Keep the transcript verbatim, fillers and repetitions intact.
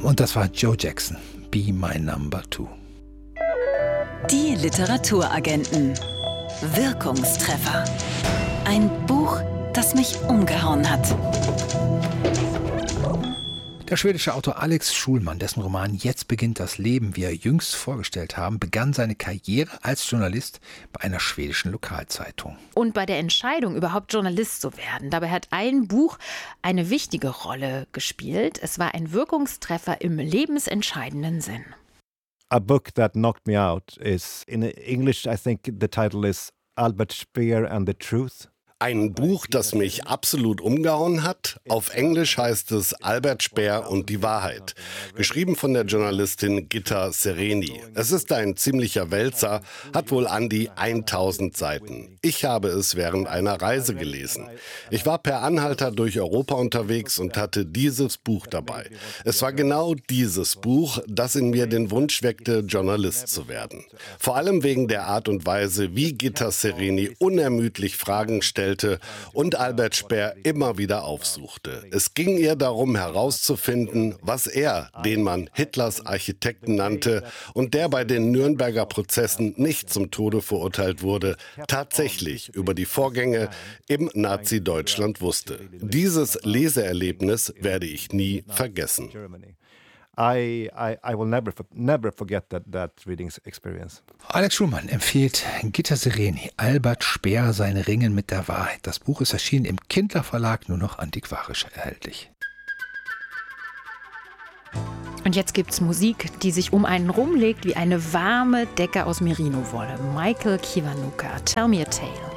Und das war Joe Jackson, Be My Number Two. Die Literaturagenten. Wirkungstreffer. Ein Buch, das mich umgehauen hat. Der schwedische Autor Alex Schulman, dessen Roman Jetzt beginnt das Leben, wie er jüngst vorgestellt haben, begann seine Karriere als Journalist bei einer schwedischen Lokalzeitung. Und bei der Entscheidung, überhaupt Journalist zu werden, dabei hat ein Buch eine wichtige Rolle gespielt. Es war ein Wirkungstreffer im lebensentscheidenden Sinn. A book that knocked me out is, in English, I think the title is Albert Speer and the Truth. Ein Buch, das mich absolut umgehauen hat. Auf Englisch heißt es Albert Speer und die Wahrheit. Geschrieben von der Journalistin Gitta Sereni. Es ist ein ziemlicher Wälzer, hat wohl an die tausend Seiten. Ich habe es während einer Reise gelesen. Ich war per Anhalter durch Europa unterwegs und hatte dieses Buch dabei. Es war genau dieses Buch, das in mir den Wunsch weckte, Journalist zu werden. Vor allem wegen der Art und Weise, wie Gitta Sereni unermüdlich Fragen stellte und Albert Speer immer wieder aufsuchte. Es ging ihr darum herauszufinden, was er, den man Hitlers Architekten nannte und der bei den Nürnberger Prozessen nicht zum Tode verurteilt wurde, tatsächlich über die Vorgänge im Nazi-Deutschland wusste. Dieses Leseerlebnis werde ich nie vergessen. I, I, I will never, never forget that, that reading experience. Alex Schulman empfiehlt Gitta Sereni, Albert Speer, sein Ringen mit der Wahrheit. Das Buch ist erschienen im Kindler Verlag, nur noch antiquarisch erhältlich. Und jetzt gibt's Musik, die sich um einen rumlegt wie eine warme Decke aus Merino-Wolle. Michael Kiwanuka, Tell Me a Tale.